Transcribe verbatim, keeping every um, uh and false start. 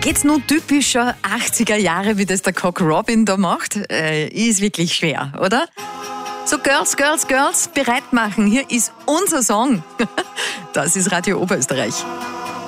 Geht's nur typischer achtziger Jahre, wie das der Cock Robin da macht? Äh, ist wirklich schwer, oder? So, Girls, Girls, Girls, bereit machen. Hier ist unser Song. Das ist Radio Oberösterreich.